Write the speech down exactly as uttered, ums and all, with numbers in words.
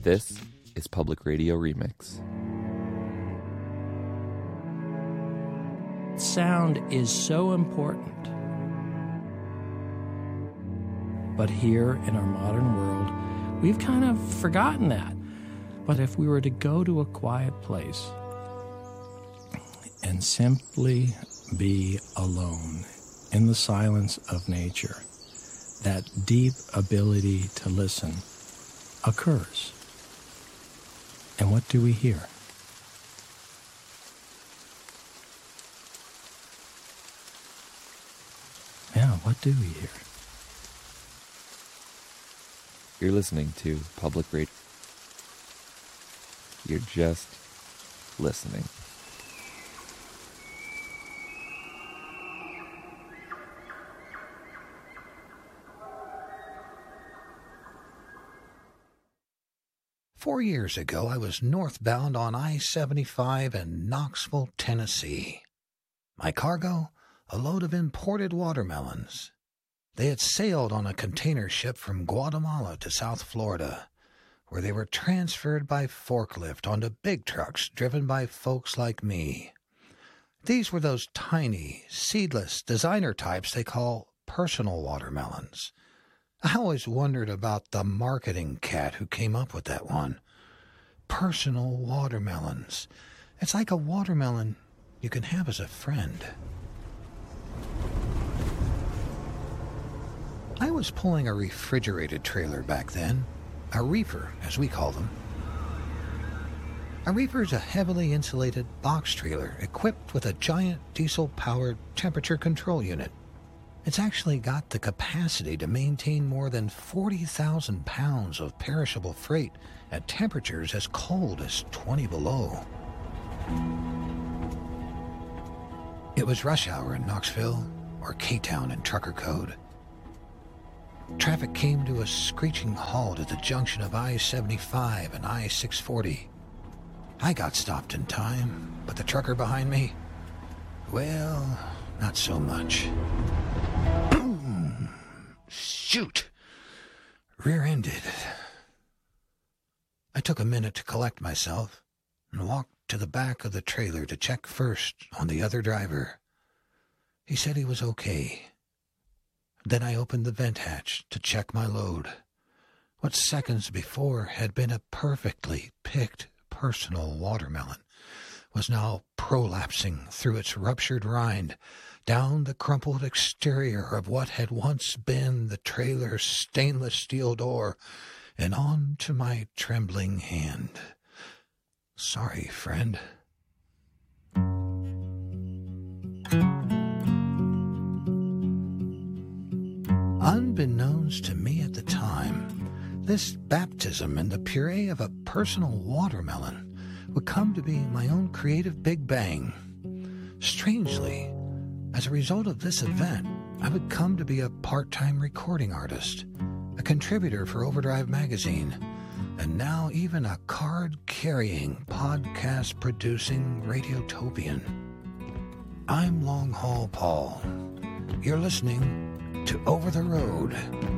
This is Public Radio Remix. Sound is so important. But here in our modern world, we've kind of forgotten that. But if we were to go to a quiet place and simply be alone in the silence of nature, that deep ability to listen occurs. And what do we hear? Yeah, what do we hear? You're listening to Public Radio. You're just listening. Four years ago, I was northbound on I seventy-five in Knoxville, Tennessee. My cargo? A load of imported watermelons. They had sailed on a container ship from Guatemala to South Florida, where they were transferred by forklift onto big trucks driven by folks like me. These were those tiny, seedless designer types they call personal watermelons. I always wondered about the marketing cat who came up with that one. Personal watermelons. It's like a watermelon you can have as a friend. I was pulling a refrigerated trailer back then, a reefer, as we call them. A reefer is a heavily insulated box trailer equipped with a giant diesel-powered temperature control unit. It's actually got the capacity to maintain more than forty thousand pounds of perishable freight at temperatures as cold as twenty below. It was rush hour in Knoxville, or K-Town in trucker code. Traffic came to a screeching halt at the junction of I seventy-five and I six forty. I got stopped in time, but the trucker behind me, well, not so much. Boom! Shoot! Rear-ended. I took a minute to collect myself and walked to the back of the trailer to check first on the other driver. He said he was okay. Then I opened the vent hatch to check my load. What seconds before had been a perfectly picked personal watermelon was now prolapsing through its ruptured rind down the crumpled exterior of what had once been the trailer's stainless steel door and onto my trembling hand. Sorry, friend. Unbeknownst to me at the time, this baptism in the puree of a personal watermelon would come to be my own creative Big Bang. Strangely, as a result of this event, I would come to be a part-time recording artist, a contributor for Overdrive magazine, and now even a card-carrying, podcast-producing radiotopian. I'm Long Haul Paul. You're listening to Over the Road.